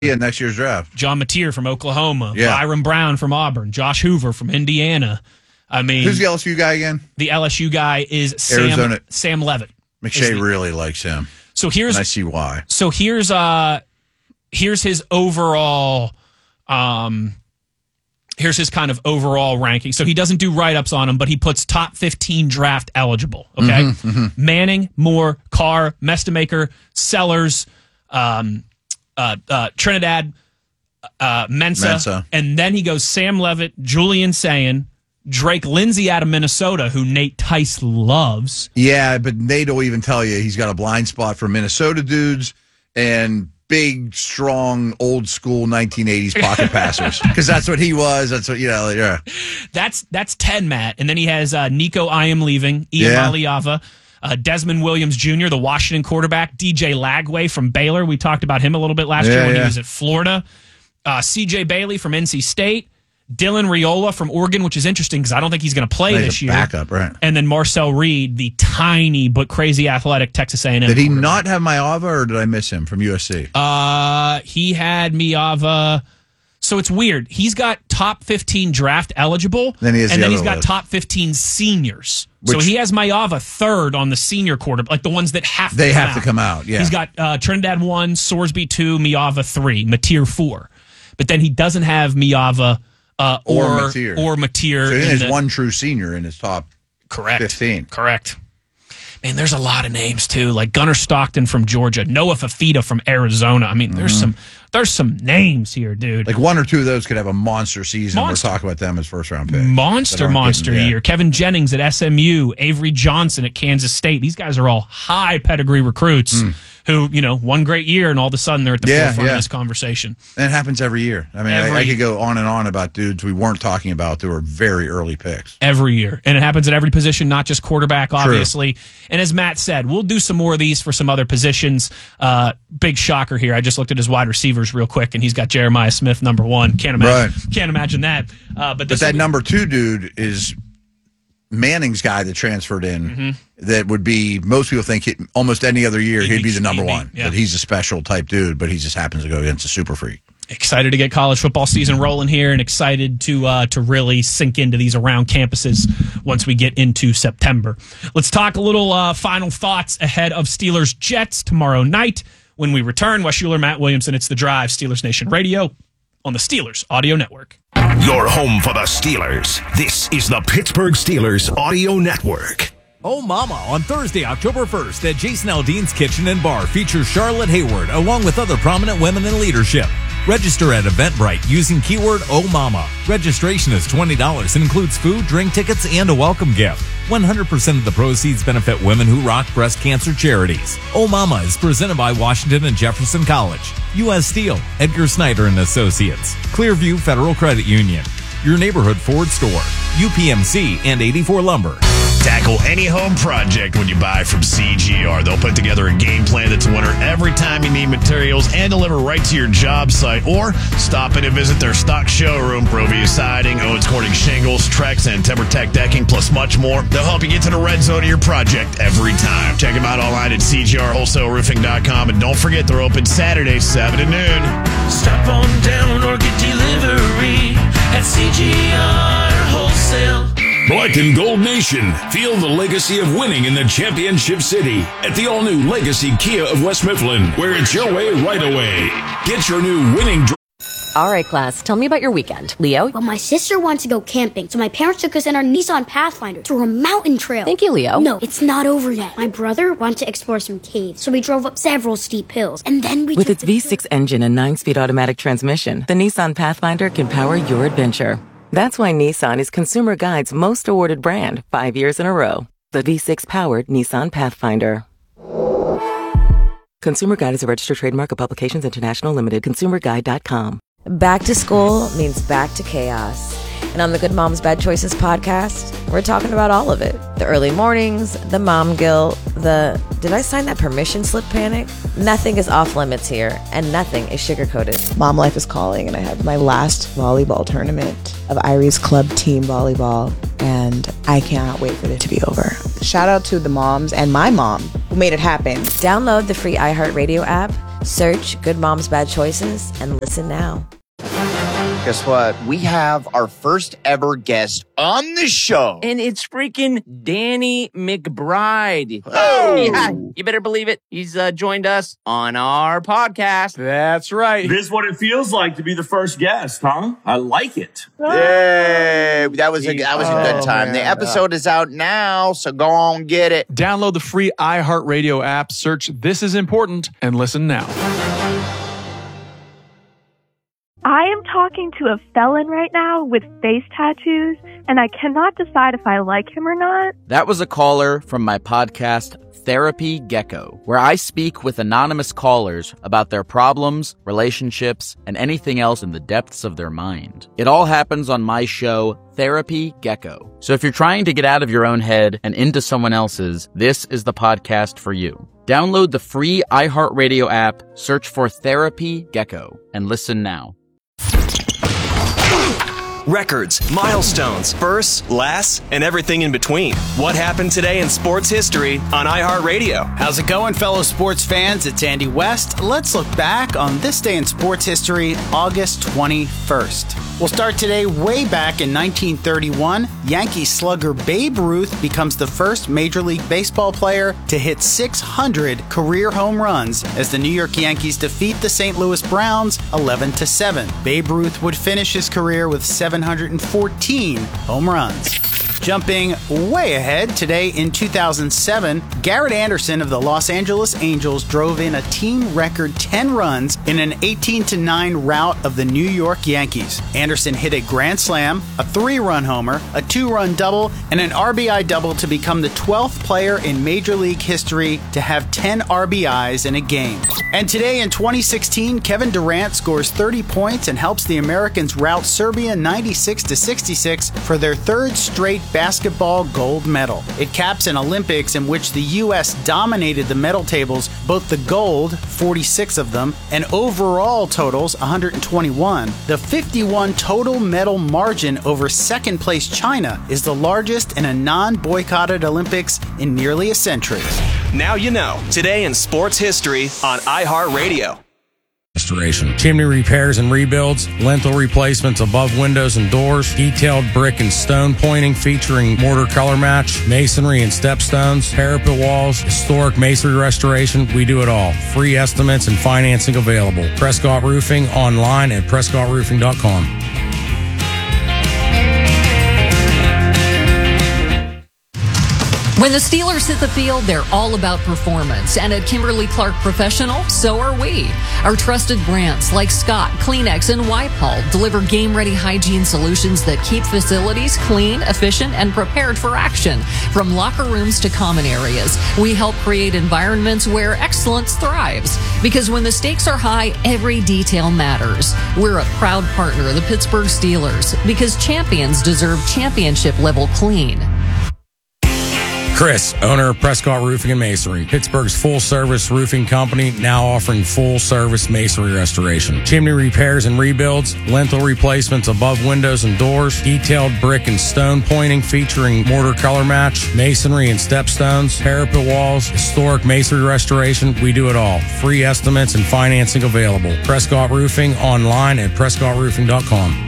next year's draft. John Mateer from Oklahoma. Yeah. Byron Brown from Auburn. Josh Hoover from Indiana. I mean, who's the LSU guy again? The LSU guy is Sam Levitt. McShay really likes him. So here's, and I see why. So here's his overall. Here's his kind of overall ranking. So he doesn't do write-ups on him, but he puts top 15 draft eligible. Okay, Manning, Moore, Carr, Mestemaker, Sellers, Trinidad, Mensa, and then he goes Sam Levitt, Julian Sayin, Drake Lindsay out of Minnesota, who Nate Tice loves. Yeah, but Nate will even tell you he's got a blind spot for Minnesota dudes and big, strong, old school 1980s pocket passers, because that's what he was. That's what yeah. That's 10, Matt, and then he has Nico I am leaving, Ian Aliava, Desmond Williams Jr., the Washington quarterback, DJ Lagway from Baylor. We talked about him a little bit last year when he was at Florida. C.J. Bailey from NC State. Dylan Riola from Oregon, which is interesting because I don't think he's going to play this year. Backup, right? And then Marcel Reed, the tiny but crazy athletic Texas A&M. Did he not have Miava, or did I miss him from USC? He had Miava. So it's weird. He's got top 15 draft eligible, and then he's got top 15 seniors. So he has Miava third on the senior quarter, like the ones that have to come out. Yeah, he's got Trinidad 1, Sorsby 2, Miava 3, Mateer 4, but then he doesn't have Miava. Or Mateer. So he has one true senior in his top 15. Correct. Man, there's a lot of names, too, like Gunnar Stockton from Georgia, Noah Fafita from Arizona. I mean, there's some names here, dude. Like one or two of those could have a monster season. We're talking about them as first-round picks. Monster year. Kevin Jennings at SMU, Avery Johnson at Kansas State. These guys are all high pedigree recruits who, one great year, and all of a sudden they're at the forefront of this conversation. And it happens every year. I mean, I could go on and on about dudes we weren't talking about that were very early picks. Every year. And it happens at every position, not just quarterback, obviously. True. And as Matt said, we'll do some more of these for some other positions. Big shocker here. I just looked at his wide receivers real quick, and he's got Jeremiah Smith, number 1. Can't imagine that. But that number 2 dude is Manning's guy that transferred in. That would be, most people think almost any other year he'd be the number 1. Yeah. But he's a special type dude, but he just happens to go against a super freak. Excited to get college football season rolling here, and excited to really sink into these around campuses once we get into September. Let's talk a little final thoughts ahead of Steelers-Jets tomorrow night. When we return, Wes Schuler, Matt Williamson, it's The Drive, Steelers Nation Radio on the Steelers Audio Network. Your home for the Steelers. This is the Pittsburgh Steelers Audio Network. Oh Mama on Thursday, October 1st at Jason Aldean's Kitchen and Bar features Charlotte Hayward along with other prominent women in leadership. Register at Eventbrite using keyword Oh Mama. Registration is $20 and includes food, drink tickets, and a welcome gift. 100% of the proceeds benefit Women Who Rock breast cancer charities. Oh Mama is presented by Washington and Jefferson College, U.S. Steel, Edgar Snyder and Associates, Clearview Federal Credit Union, your neighborhood Ford store, UPMC, and 84 Lumber. Tackle any home project when you buy from CGR. They'll put together a game plan that's a winner every time you need materials and deliver right to your job site. Or stop in and visit their stock showroom. Provia Siding, Owens Corning Shingles, Trex, and TimberTech Decking, plus much more. They'll help you get to the red zone of your project every time. Check them out online at CGRWholesaleRoofing.com. And don't forget, they're open Saturdays, 7 to noon. Stop on down or get delivery at CGR Wholesale. Black and Gold Nation. Feel the legacy of winning in the championship city at the all-new Legacy Kia of West Mifflin, where it's your way right away. Get your new winning All right, class, tell me about your weekend. Leo? Well, my sister wanted to go camping, so my parents took us in our Nissan Pathfinder to a mountain trail. Thank you, Leo. No, it's not over yet. My brother wanted to explore some caves, so we drove up several steep hills, and then we With its V6 engine and 9-speed automatic transmission, the Nissan Pathfinder can power your adventure. That's why Nissan is Consumer Guide's most awarded brand 5 years in a row. The V6-powered Nissan Pathfinder. Consumer Guide is a registered trademark of Publications International Limited. ConsumerGuide.com. Back to school means back to chaos. And on the Good Moms Bad Choices podcast, we're talking about all of it. The early mornings, the mom guilt, the did I sign that permission slip panic? Nothing is off limits here, and nothing is sugar-coated. Mom life is calling, and I have my last volleyball tournament of Irie's club team volleyball, and I cannot wait for it to be over. Shout out to the moms and my mom who made it happen. Download the free iHeartRadio app, Search Good Moms Bad Choices and listen now. Guess what? We have our first ever guest on the show. And it's freaking Danny McBride. Oh! Yeah, you better believe it. He's joined us on our podcast. That's right. This is what it feels like to be the first guest, huh? I like it. Yay! That was a good time. Man. The episode is out now, so go on get it. Download the free iHeartRadio app, search This Is Important, and listen now. I am talking to a felon right now with face tattoos, and I cannot decide if I like him or not. That was a caller from my podcast, Therapy Gecko, where I speak with anonymous callers about their problems, relationships, and anything else in the depths of their mind. It all happens on my show, Therapy Gecko. So if you're trying to get out of your own head and into someone else's, this is the podcast for you. Download the free iHeartRadio app, search for Therapy Gecko, and listen now. Records, milestones, firsts, lasts, and everything in between. What happened today in sports history on iHeartRadio? How's it going, fellow sports fans? It's Andy West. Let's look back on this day in sports history, August 21st. We'll start today way back in 1931. Yankee slugger Babe Ruth becomes the first Major League Baseball player to hit 600 career home runs as the New York Yankees defeat the St. Louis Browns 11-7. Babe Ruth would finish his career with 714 home runs. Jumping way ahead, today in 2007, Garrett Anderson of the Los Angeles Angels drove in a team record 10 runs in an 18-9 rout of the New York Yankees. Anderson hit a grand slam, a 3-run homer, a 2-run double, and an RBI double to become the 12th player in Major League history to have 10 RBIs in a game. And today in 2016, Kevin Durant scores 30 points and helps the Americans rout Serbia 96-66 for their third straight basketball gold medal. It caps an Olympics in which the U.S. dominated the medal tables, both the gold, 46 of them, and overall totals, 121. The 51 total medal margin over second place China is the largest in a non-boycotted Olympics in nearly a century. Now you know. Today in sports history on iHeartRadio. Restoration, chimney repairs and rebuilds, lintel replacements above windows and doors, detailed brick and stone pointing featuring mortar color match, masonry and stepstones, parapet walls, historic masonry restoration. We do it all. Free estimates and financing available. Prescott Roofing, online at PrescottRoofing.com. When the Steelers hit the field, they're all about performance. And at Kimberly-Clark Professional, so are we. Our trusted brands like Scott, Kleenex, and Wipe-All deliver game-ready hygiene solutions that keep facilities clean, efficient, and prepared for action. From locker rooms to common areas, we help create environments where excellence thrives. Because when the stakes are high, every detail matters. We're a proud partner of the Pittsburgh Steelers because champions deserve championship-level clean. Chris, owner of Prescott Roofing and Masonry, Pittsburgh's full-service roofing company, now offering full-service masonry restoration, chimney repairs and rebuilds, lintel replacements above windows and doors, detailed brick and stone pointing featuring mortar color match, masonry and stepstones, parapet walls, historic masonry restoration. We do it all. Free estimates and financing available. Prescott Roofing, online at PrescottRoofing.com.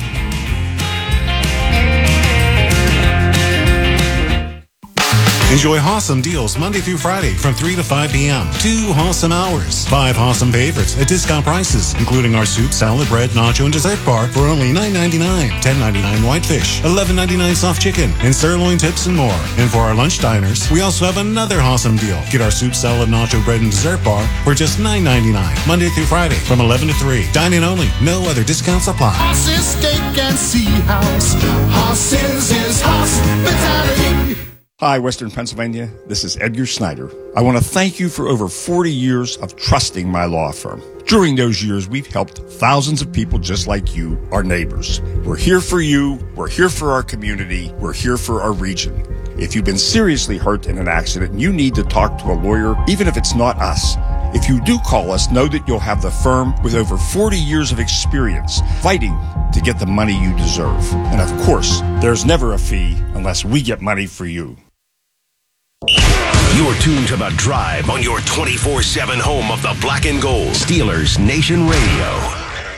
Enjoy awesome deals Monday through Friday from 3 to 5 p.m. 2 awesome hours. 5 awesome favorites at discount prices, including our soup, salad, bread, nacho, and dessert bar for only $9.99. $10.99 whitefish, $11.99 soft chicken, and sirloin tips and more. And for our lunch diners, we also have another awesome deal. Get our soup, salad, nacho, bread, and dessert bar for just $9.99. Monday through Friday from 11 to 3. Dine-in only. No other discounts apply. Horses, steak, and sea house. Horses is hospitality. Hi, Western Pennsylvania. This is Edgar Snyder. I want to thank you for over 40 years of trusting my law firm. During those years, we've helped thousands of people just like you, our neighbors. We're here for you. We're here for our community. We're here for our region. If you've been seriously hurt in an accident and you need to talk to a lawyer, even if it's not us, if you do call us, know that you'll have the firm with over 40 years of experience fighting to get the money you deserve. And of course, there's never a fee unless we get money for you. You're tuned to The Drive on your 24/7 home of the black and gold. Steelers Nation Radio.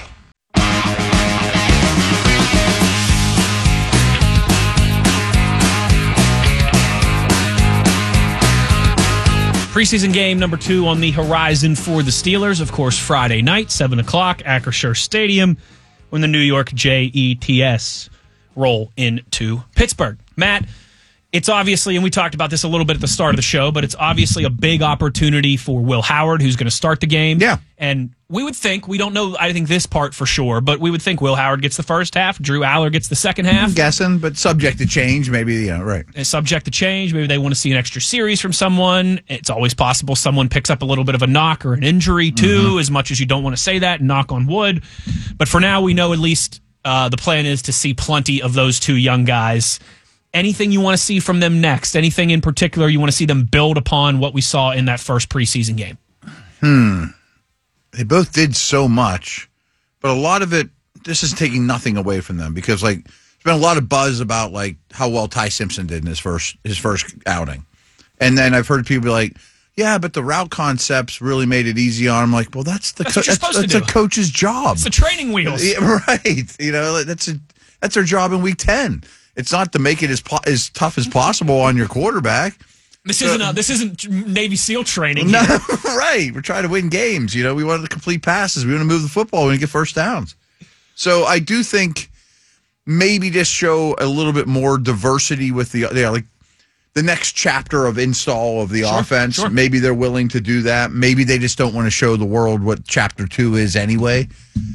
Preseason game number 2 on the horizon for the Steelers. Of course, Friday night, 7 o'clock, Acrisure Stadium, when the New York Jets roll into Pittsburgh. Matt, it's obviously, and we talked about this a little bit at the start of the show, but it's obviously a big opportunity for Will Howard, who's going to start the game. Yeah. And we would think, we don't know, I think this part for sure, but we would think Will Howard gets the first half, Drew Aller gets the second half. I'm guessing, but subject to change, maybe, right. It's subject to change. Maybe they want to see an extra series from someone. It's always possible someone picks up a little bit of a knock or an injury, too, as much as you don't want to say that, knock on wood. But for now, we know at least the plan is to see plenty of those 2 young guys. Anything you want to see from them next? Anything in particular you want to see them build upon what we saw in that first preseason game? They both did so much, but a lot of it, this is taking nothing away from them because, there's been a lot of buzz about, how well Ty Simpson did in his first outing. And then I've heard people be like, yeah, but the route concepts really made it easy on him. Like, well, that's a coach's job. It's the training wheels. Yeah, right. That's their job in week 10. It's not to make it as tough as possible on your quarterback. This isn't Navy SEAL training. No, right. We're trying to win games. We want to complete passes. We want to move the football. We want to get first downs. So I do think maybe just show a little bit more diversity with the next chapter of install of the offense. Sure. Maybe they're willing to do that. Maybe they just don't want to show the world what chapter 2 is anyway.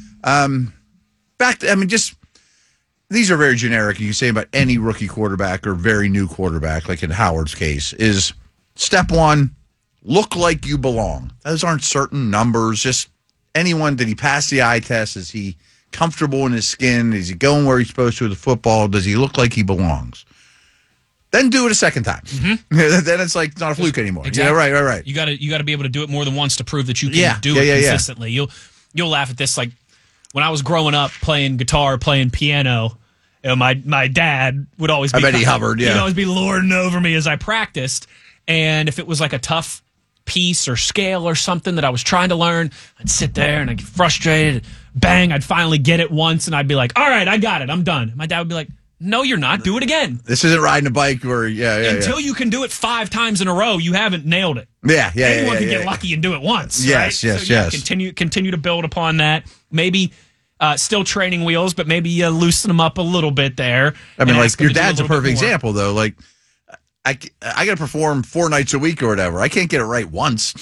These are very generic. You can say about any rookie quarterback or very new quarterback, like in Howard's case, is step 1, look like you belong. Those aren't certain numbers. Just anyone, did he pass the eye test? Is he comfortable in his skin? Is he going where he's supposed to with the football? Does he look like he belongs? Then do it a second time. Mm-hmm. Then it's not a fluke anymore. Exactly. Right. You got to be able to do it more than once to prove that you can do it consistently. Yeah. You'll laugh at this. Like when I was growing up playing guitar, playing piano, my dad would always be... I bet he hovered, He'd always be lording over me as I practiced. And if it was like a tough piece or scale or something that I was trying to learn, I'd sit there and I'd get frustrated. Bang, I'd finally get it once and I'd be like, all right, I got it. I'm done. My dad would be like, no, you're not. Do it again. This isn't riding a bike or, Until you can do it 5 times in a row, you haven't nailed it. Yeah. Anyone can get lucky and do it once. Yes, right? yes. Continue to build upon that. Maybe... still training wheels, but maybe loosen them up a little bit there. I mean, your dad's a perfect example, though. I got to perform 4 nights a week or whatever. I can't get it right once.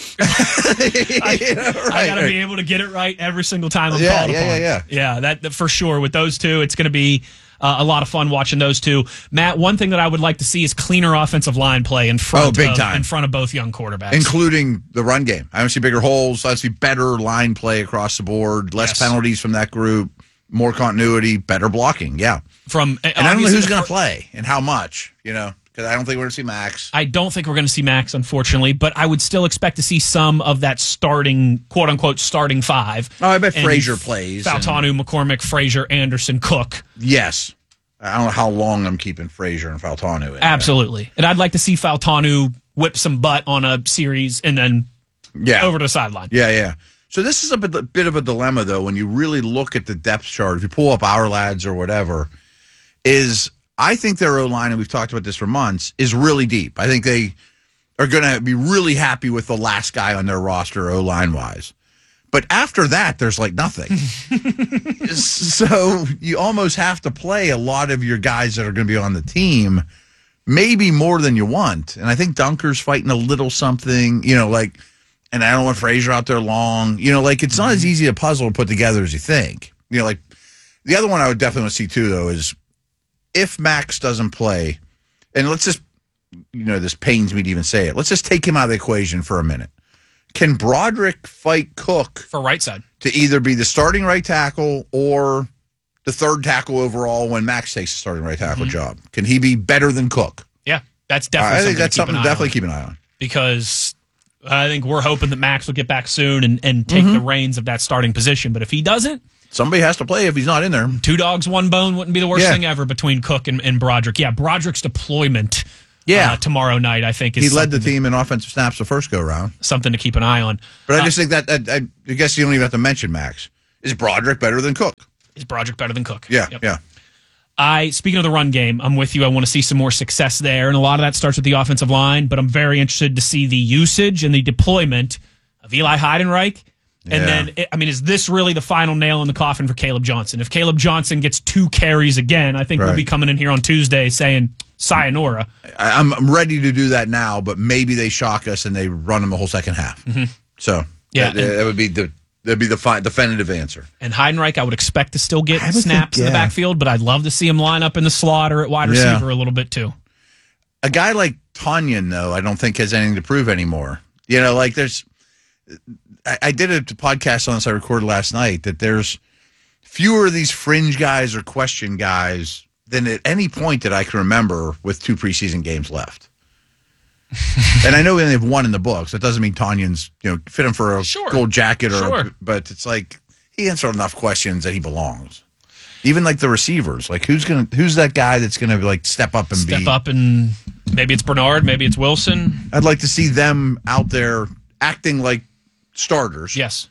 I got to be able to get it right every single time I'm called upon. Yeah, that for sure. With those 2, it's going to be a lot of fun watching those 2. Matt, one thing that I would like to see is cleaner offensive line play in front of both young quarterbacks. Including the run game. I want to see bigger holes. I want to see better line play across the board, less penalties from that group, more continuity, better blocking. Yeah. And I don't know who's going to play and how much, because I don't think we're going to see Max. I don't think we're going to see Max, unfortunately, but I would still expect to see some of that starting, quote-unquote, starting 5. Oh, I bet Frazier plays. Faltanu, McCormick, Frazier, Anderson, Cook. Yes. I don't know how long I'm keeping Frazier and Faltanu in. Absolutely. And I'd like to see Faltanu whip some butt on a series and then over to the sideline. Yeah. So this is a bit of a dilemma, though, when you really look at the depth chart. If you pull up our lads or whatever, I think their O-line, and we've talked about this for months, is really deep. I think they are going to be really happy with the last guy on their roster O-line-wise. But after that, there's nothing. So you almost have to play a lot of your guys that are going to be on the team, maybe more than you want. And I think Dunker's fighting a little something, and I don't want Frazier out there long. It's not as easy a puzzle to put together as you think. The other one I would definitely want to see, too, though, is if Max doesn't play, and let's just, this pains me to even say it, let's just take him out of the equation for a minute. Can Broderick fight Cook for right side to either be the starting right tackle or the third tackle overall when Max takes the starting right tackle job? Can he be better than Cook? Yeah, that's definitely. I think that's something to definitely keep an eye on, because I think we're hoping that Max will get back soon and take the reins of that starting position. But if he doesn't, somebody has to play if he's not in there. 2 dogs, 1 bone wouldn't be the worst thing ever between Cook and Broderick. Yeah, Broderick's deployment tomorrow night, I think. He led the team in offensive snaps the first go-round. Something to keep an eye on. But I just think that, I guess you don't even have to mention Max. Is Broderick better than Cook? Is Broderick better than Cook? Yeah, Yep. yeah. Speaking of the run game, I'm with you. I want to see some more success there. And a lot of that starts with the offensive line, but I'm very interested to see the usage and the deployment of Eli Heidenreich. And then, is this really the final nail in the coffin for Caleb Johnson? If Caleb Johnson gets 2 carries again, I think we'll be coming in here on Tuesday saying sayonara. I'm ready to do that now, but maybe they shock us and they run him the whole second half. Mm-hmm. So that would be the definitive answer. And Heidenreich, I would expect to still get snaps in the backfield, but I'd love to see him line up in the slot or at wide receiver a little bit too. A guy like Tonyan, though, I don't think has anything to prove anymore. I did a podcast on this I recorded last night that there's fewer of these fringe guys or question guys than at any point that I can remember with 2 preseason games left. And I know we only have 1 in the books. That doesn't mean Tonyan's, fit him for a gold jacket but it's like he answered enough questions that he belongs. Even like the receivers, like who's that guy that's gonna like step up and maybe it's Bernard, maybe it's Wilson. I'd like to see them out there acting like starters. Yes.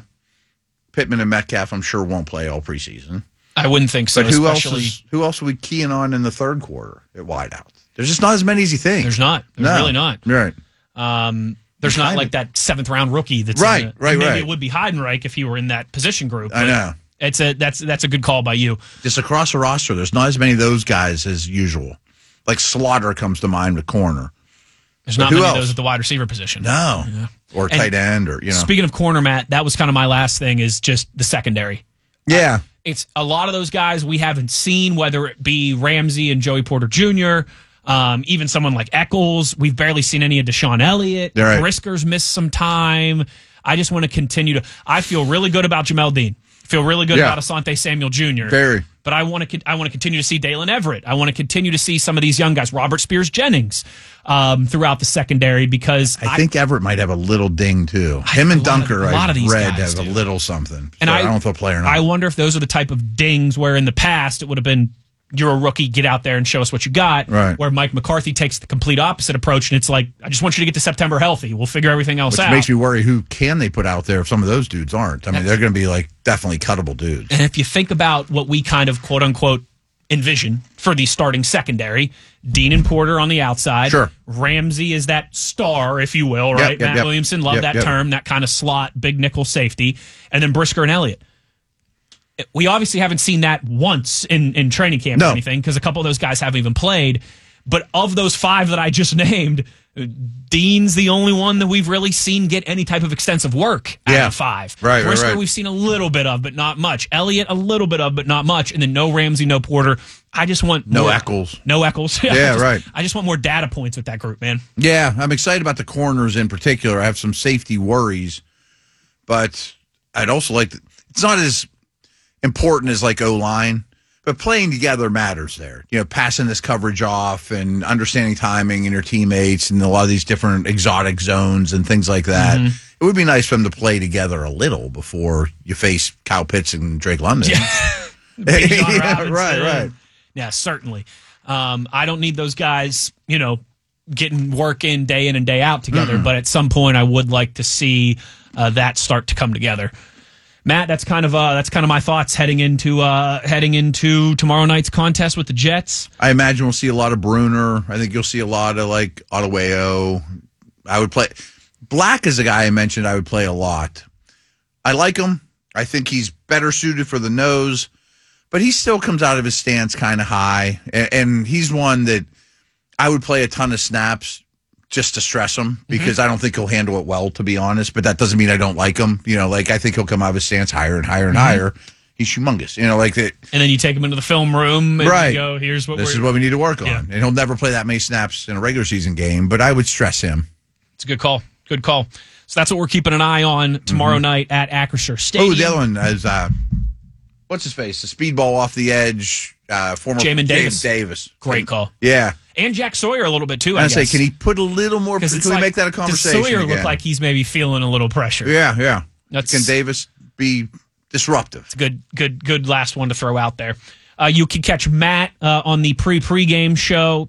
Pittman and Metcalf, I'm sure, won't play all preseason. I wouldn't think so. But who else are we keying on in the third quarter at wideout? There's just not as many as you think. There's not. There's really not. Right. There's not like that 7th round rookie that's right. Maybe it would be Heidenreich if he were in that position group. I know. That's a good call by you. Just across the roster, there's not as many of those guys as usual. Like Slaughter comes to mind with corner. There's not many of those at the wide receiver position. No. Yeah. Or tight end or Speaking of corner, Matt, that was kind of my last thing is just the secondary. Yeah. It's a lot of those guys we haven't seen, whether it be Ramsey and Joey Porter Jr., even someone like Eccles. We've barely seen any of Deshaun Elliott. Right. Brisker's missed some time. I just want to continue to. I feel really good about Jamel Dean. Feel really good about Asante Samuel Jr. Very. But I want to continue to see Dalen Everett. I want to continue to see some of these young guys, Robert Spears Jennings, throughout the secondary because I think Everett might have a little ding too. Him and Dunker, I read, have a little something. And I don't know if they'll play or not. I wonder if those are the type of dings where in the past it would have been, you're a rookie, get out there and show us what you got. Right. Where Mike McCarthy takes the complete opposite approach, and it's like, I just want you to get to September healthy. We'll figure everything else out. Which makes me worry who can they put out there if some of those dudes aren't. I mean, they're going to be like definitely cuttable dudes. And if you think about what we kind of quote unquote envision for the starting secondary, Dean and Porter on the outside. Sure. Ramsey is that star, if you will, right? Matt Williamson, love that term, that kind of slot, big nickel safety. And then Brisker and Elliott. We obviously haven't seen that once in training camp or anything because a couple of those guys haven't even played. But of those 5 that I just named, Dean's the only one that we've really seen get any type of extensive work out of 5. Right, Brisker we've seen a little bit of, but not much. Elliott a little bit of, but not much. And then no Ramsey, no Porter. I just want no Eccles. No Eccles. Right. I just want more data points with that group, man. Yeah, I'm excited about the corners in particular. I have some safety worries, but I'd also like it's not as important as like O-line, but playing together matters there. Passing this coverage off and understanding timing and your teammates and a lot of these different exotic zones and things like that. Mm-hmm. It would be nice for them to play together a little before you face Kyle Pitts and Drake London. Yeah. Right. Yeah, certainly. I don't need those guys, getting work in and day out together, but at some point I would like to see that start to come together. Matt, that's kind of my thoughts heading into tomorrow night's contest with the Jets. I imagine we'll see a lot of Bruner. I think you'll see a lot of like Ottaweo. I would play Black is a guy I mentioned. I would play a lot. I like him. I think he's better suited for the nose, but he still comes out of his stance kind of high, and he's one that I would play a ton of snaps just to stress him because I don't think he'll handle it well, to be honest. But that doesn't mean I don't like him. I think he'll come out of his stance higher and higher and higher. He's humongous, like that. And then you take him into the film room and you go, this is what we need to work on. And he'll never play that many snaps in a regular season game, but I would stress him. It's a good call. Good call. So that's what we're keeping an eye on tomorrow night at Acrisure Stadium. Oh, the other one is, what's his face? The speedball off the edge, former Jamin Davis. Great call. Yeah. And Jack Sawyer a little bit, too, I guess. Can he put a little more? Can we make that a conversation Does Sawyer again? look like he's maybe feeling a little pressure? Yeah. Can Davis be disruptive? It's a good last one to throw out there. You can catch Matt on the pregame show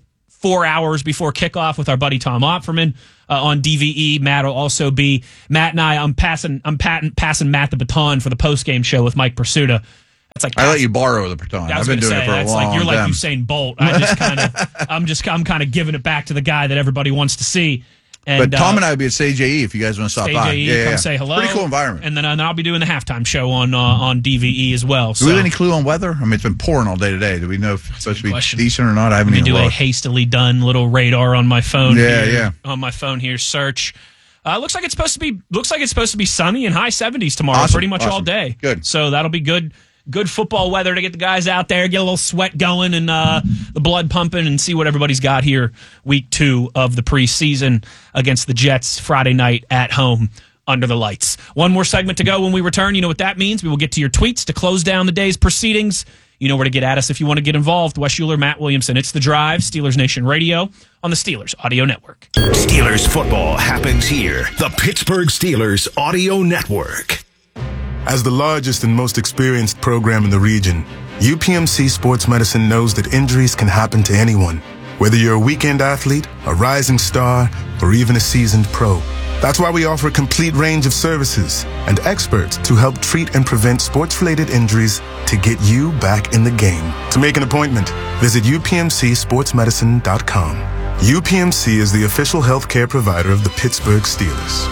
4 hours before kickoff with our buddy Tom Opferman on DVE. Matt will also be Matt and I'm passing Matt the baton for the post-game show with Mike Pursuta. It's like I let you borrow the baton. I've been doing it for a long time. Like you're like Usain Bolt. I'm kind of giving it back to the guy that everybody wants to see. And, but Tom and I will be at SAJE if you guys want to stop by. Come say hello. Pretty cool environment. And then I'll be doing the halftime show on DVE as well. Do we have any clue on weather? I mean, it's been pouring all day today. Do we know if it's supposed to be decent or not? I haven't even do looked. a hastily done little radar on my phone. Yeah. On my phone here, search. Looks like it's supposed to be sunny and high 70s tomorrow, pretty much all day. Good. So that'll be good. Good football weather to get the guys out there, get a little sweat going and the blood pumping and see what everybody's got here week 2 of the preseason against the Jets Friday night at home under the lights. One more segment to go when we return. You know what that means. We will get to your tweets to close down the day's proceedings. You know where to get at us if you want to get involved. Wes Schuler, Matt Williamson. It's The Drive, Steelers Nation Radio on the Steelers Audio Network. Steelers football happens here. The Pittsburgh Steelers Audio Network. As the largest and most experienced program in the region, UPMC Sports Medicine knows that injuries can happen to anyone, whether you're a weekend athlete, a rising star, or even a seasoned pro. That's why we offer a complete range of services and experts to help treat and prevent sports-related injuries to get you back in the game. To make an appointment, visit upmcsportsmedicine.com. UPMC is the official healthcare provider of the Pittsburgh Steelers.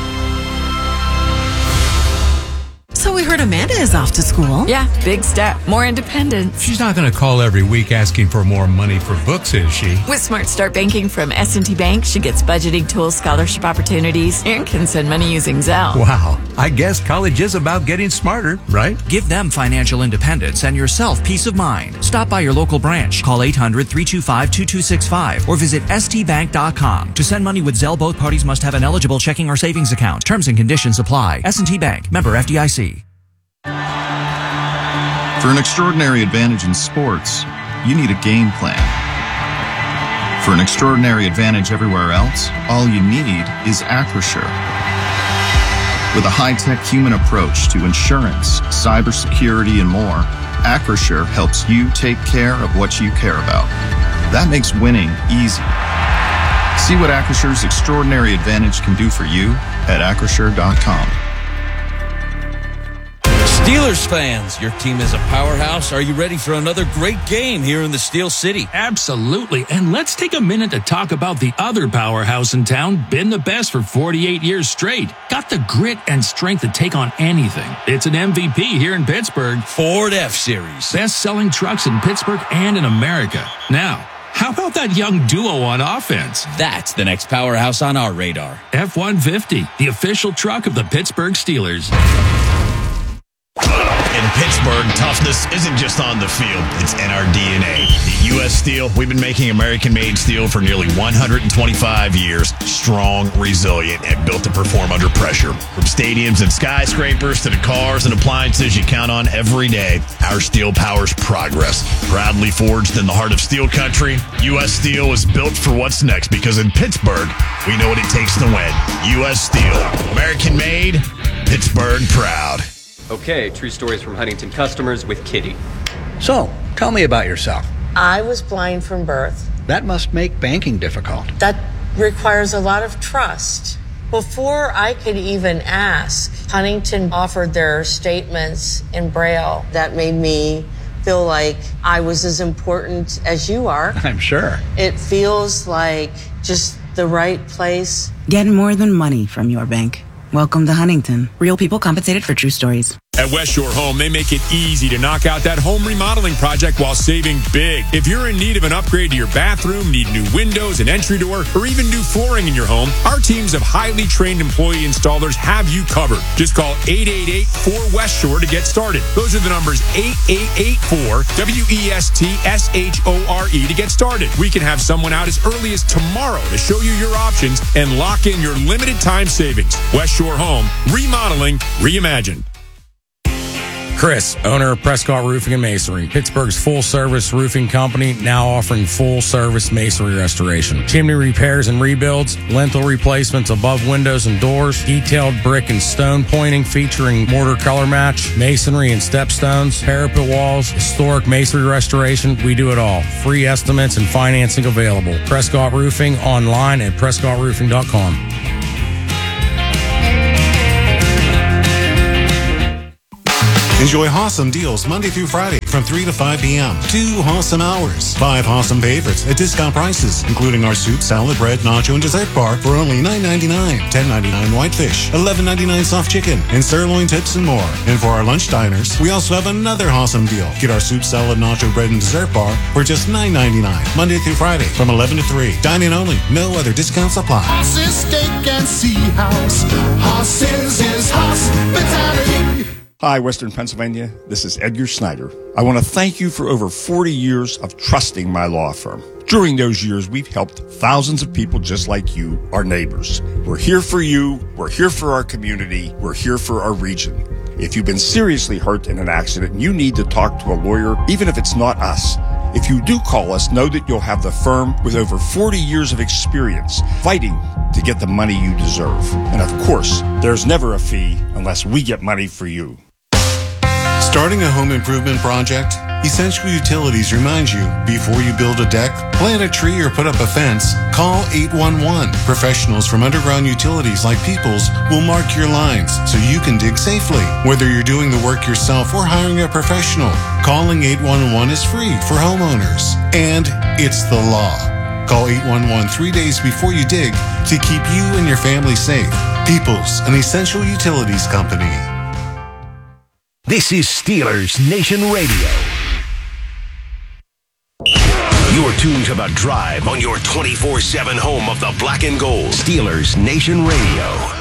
So we heard Amanda is off to school. Yeah, big step. More independence. She's not going to call every week asking for more money for books, is she? With Smart Start Banking from S&T Bank, she gets budgeting tools, scholarship opportunities, and can send money using Zelle. Wow. I guess college is about getting smarter, right? Give them financial independence and yourself peace of mind. Stop by your local branch. Call 800-325-2265 or visit stbank.com. To send money with Zelle, both parties must have an eligible checking or savings account. Terms and conditions apply. S&T Bank. Member FDIC. For an extraordinary advantage in sports, you need a game plan. For an extraordinary advantage everywhere else, all you need is Acrisure. With a high-tech human approach to insurance, cybersecurity, and more, Acrisure helps you take care of what you care about. That makes winning easy. See what Acrisure's extraordinary advantage can do for you at Acrisure.com. Steelers fans, your team is a powerhouse. Are you ready for another great game here in the Steel City? Absolutely. And let's take a minute to talk about the other powerhouse in town, been the best for 48 years straight. Got the grit and strength to take on anything. It's an MVP here in Pittsburgh. Ford F-Series. Best-selling trucks in Pittsburgh and in America. Now, how about that young duo on offense? That's the next powerhouse on our radar. F-150, the official truck of the Pittsburgh Steelers. In Pittsburgh, toughness isn't just on the field, it's in our DNA. At U.S. Steel, we've been making American-made steel for nearly 125 years. Strong, resilient, and built to perform under pressure. From stadiums and skyscrapers to the cars and appliances you count on every day, our steel powers progress. Proudly forged in the heart of steel country, U.S. Steel is built for what's next because in Pittsburgh, we know what it takes to win. U.S. Steel. American-made, Pittsburgh proud. Okay, true stories from Huntington customers with Kitty. So, tell me about yourself. I was blind from birth. That must make banking difficult. That requires a lot of trust. Before I could even ask, Huntington offered their statements in Braille. That made me feel like I was as important as you are. I'm sure. It feels like just the right place. Get more than money from your bank. Welcome to Huntington. Real people compensated for true stories. At West Shore Home, they make it easy to knock out that home remodeling project while saving big. If you're in need of an upgrade to your bathroom, need new windows, an entry door, or even new flooring in your home, our teams of highly trained employee installers have you covered. Just call 888-4West Shore to get started. Those are the numbers 8884-WESTSHORE to get started. We can have someone out as early as tomorrow to show you your options and lock in your limited time savings. West Shore Home, remodeling, reimagined. Chris, owner of Prescott Roofing and Masonry, Pittsburgh's full-service roofing company, now offering full-service masonry restoration. Chimney repairs and rebuilds, lintel replacements above windows and doors, detailed brick and stone pointing featuring mortar color match, masonry and stepstones, parapet walls, historic masonry restoration. We do it all. Free estimates and financing available. Prescott Roofing online at prescottroofing.com. Enjoy Hossam deals Monday through Friday from 3 to 5 p.m. 2 Hossam hours. 5 Hossam favorites at discount prices, including our soup, salad, bread, nacho, and dessert bar for only $9.99. $10.99 whitefish, $11.99 soft chicken, and sirloin tips and more. And for our lunch diners, we also have another Hossam deal. Get our soup, salad, nacho, bread, and dessert bar for just $9.99. Monday through Friday from 11 to 3. Dine-in only. No other discounts apply. Hoss's Steak and Sea House. Hoss's is hospitality. Hi, Western Pennsylvania. This is Edgar Snyder. I want to thank you for over 40 years of trusting my law firm. During those years, we've helped thousands of people just like you, our neighbors. We're here for you. We're here for our community. We're here for our region. If you've been seriously hurt in an accident and you need to talk to a lawyer, even if it's not us, if you do call us, know that you'll have the firm with over 40 years of experience fighting to get the money you deserve. And of course, there's never a fee unless we get money for you. Starting a home improvement project? Essential Utilities reminds you, before you build a deck, plant a tree, or put up a fence, call 811. Professionals from Underground Utilities like Peoples will mark your lines so you can dig safely. Whether you're doing the work yourself or hiring a professional, calling 811 is free for homeowners. And it's the law. Call 811 3 days before you dig to keep you and your family safe. Peoples, an Essential Utilities company. This is Steelers Nation Radio. You're tuned to The Drive on your 24/7 home of the black and gold. Steelers Nation Radio.